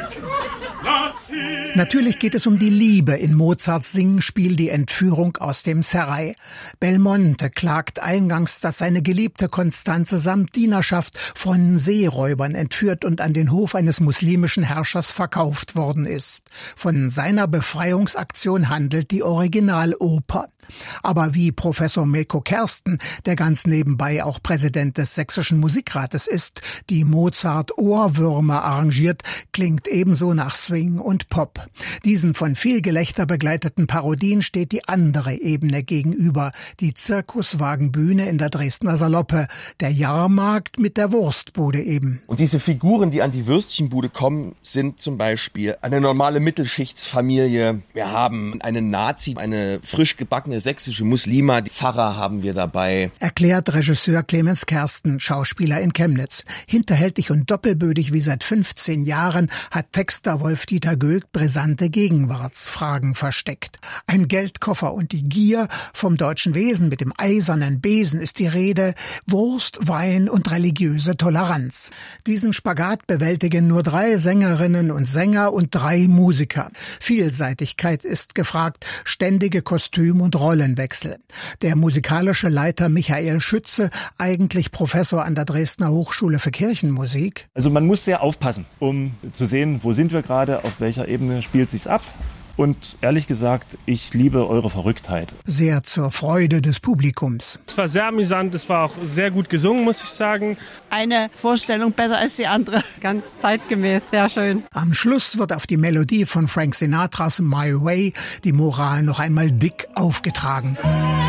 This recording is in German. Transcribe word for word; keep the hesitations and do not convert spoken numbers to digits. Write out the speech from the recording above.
Natürlich geht es um die Liebe in Mozarts Singspiel Die Entführung aus dem Serail. Belmonte klagt eingangs, dass seine geliebte Constanze samt Dienerschaft von Seeräubern entführt und an den Hof eines muslimischen Herrschers verkauft worden ist. Von seiner Befreiungsaktion handelt die Originaloper. Aber wie Professor Milko Kersten, der ganz nebenbei auch Präsident des Sächsischen Musikrates ist, die Mozart-Ohrwürmer arrangiert, klingt ebenso nach Swing und Pop. Diesen von viel Gelächter begleiteten Parodien steht die andere Ebene gegenüber, die Zirkuswagenbühne in der Dresdner Saloppe, der Jahrmarkt mit der Wurstbude eben. Und diese Figuren, die an die Würstchenbude kommen, sind zum Beispiel eine normale Mittelschichtsfamilie. Wir haben einen Nazi, eine frisch gebackene sächsische Muslima, die Pfarrer haben wir dabei. Erklärt Regisseur Clemens Kersten, Schauspieler in Chemnitz. Hinterhältig und doppelbödig wie seit fünfzehn Jahren hat Texter Wolf-Dieter Göck brisante Gegenwartsfragen versteckt. Ein Geldkoffer und die Gier, vom deutschen Wesen mit dem eisernen Besen ist die Rede, Wurst, Wein und religiöse Toleranz. Diesen Spagat bewältigen nur drei Sängerinnen und Sänger und drei Musiker. Vielseitigkeit ist gefragt, ständige Kostüm- und Rollenwechsel. Der musikalische Leiter Michael Schütze, eigentlich Professor an der Dresdner Hochschule für Kirchenmusik. Also man muss sehr aufpassen, um zu sehen, wo sind wir gerade, auf welcher Ebene spielt sich's ab. Und ehrlich gesagt, ich liebe eure Verrücktheit. Sehr zur Freude des Publikums. Es war sehr amüsant, es war auch sehr gut gesungen, muss ich sagen. Eine Vorstellung besser als die andere. Ganz zeitgemäß, sehr schön. Am Schluss wird auf die Melodie von Frank Sinatras My Way die Moral noch einmal dick aufgetragen.